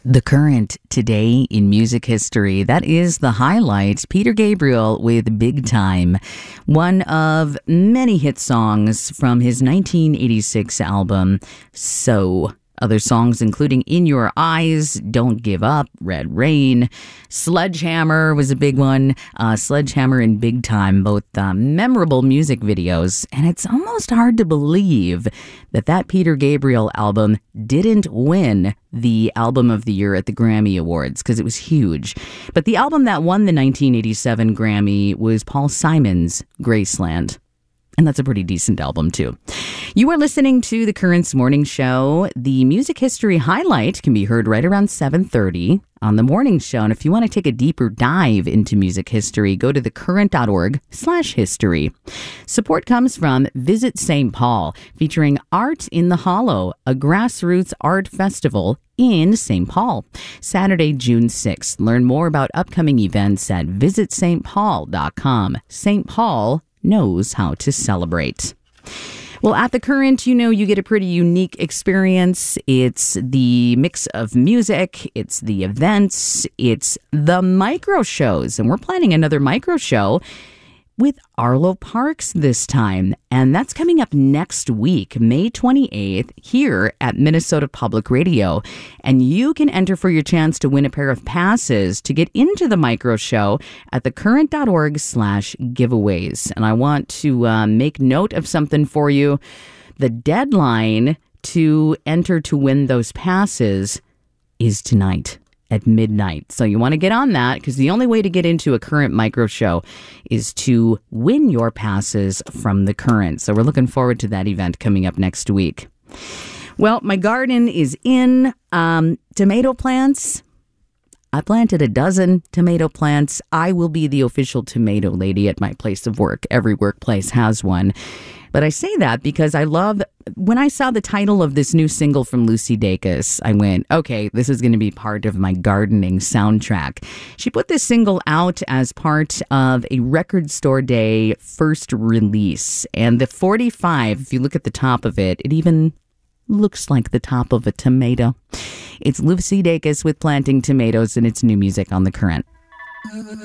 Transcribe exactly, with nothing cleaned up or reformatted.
The current today in music history, that is the highlight. Peter Gabriel with Big Time, one of many hit songs from his nineteen eighty-six album, So. Other songs including In Your Eyes, Don't Give Up, Red Rain, Sledgehammer was a big one. Uh, Sledgehammer and Big Time, both uh, memorable music videos. And it's almost hard to believe that that Peter Gabriel album didn't win the Album of the Year at the Grammy Awards because it was huge. But the album that won the nineteen eighty-seven Grammy was Paul Simon's Graceland. And that's a pretty decent album, too. You are listening to The Currents Morning Show. The music history highlight can be heard right around seven thirty on the morning show. And if you want to take a deeper dive into music history, go to thecurrent.org slash history. Support comes from Visit Saint Paul, featuring Art in the Hollow, a grassroots art festival in Saint Paul. Saturday, June sixth. Learn more about upcoming events at visit s t paul dot com. Saint Paul knows how to celebrate. Well, at The Current, you know, you get a pretty unique experience. It's the mix of music, it's the events, it's the micro shows. And we're planning another micro show with Arlo Parks this time. And that's coming up next week, May twenty-eighth, here at Minnesota Public Radio. And you can enter for your chance to win a pair of passes to get into the micro show at thecurrent.org slash giveaways. And I want to uh, make note of something for you. The deadline to enter to win those passes is tonight at midnight. So you want to get on that because the only way to get into a Current micro show is to win your passes from The Current. So we're looking forward to that event coming up next week. Well, my garden is in. Um, tomato plants. I planted a dozen tomato plants. I will be the official tomato lady at my place of work. Every workplace has one. But I say that because I love, when I saw the title of this new single from Lucy Dacus, I went, okay, this is going to be part of my gardening soundtrack. She put this single out as part of a Record Store Day first release. And the forty-five, if you look at the top of it, it even looks like the top of a tomato. It's Lucy Dacus with Planting Tomatoes, and it's new music on The Current.